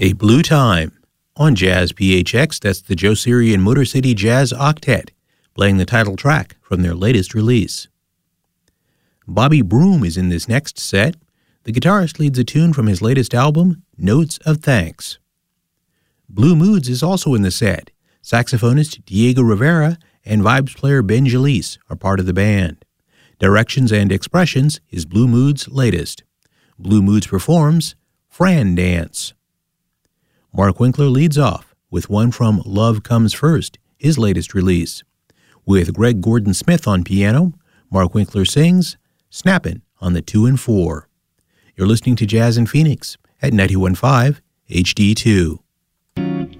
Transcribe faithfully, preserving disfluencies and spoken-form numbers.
A Blue Time. On Jazz P H X, that's the Joe Siri and Motor City Jazz Octet, playing the title track from their latest release. Bobby Broom is in this next set. The guitarist leads a tune from his latest album, Notes of Thanks. Blue Moods is also in the set. Saxophonist Diego Rivera and vibes player Ben Jalise are part of the band. Directions and Expressions is Blue Moods' latest. Blue Moods performs Fran Dance. Mark Winkler leads off with one from Love Comes First, his latest release. With Greg Gordon-Smith on piano, Mark Winkler sings Snappin' on the two and four. You're listening to Jazz in Phoenix at ninety-one point five H D two.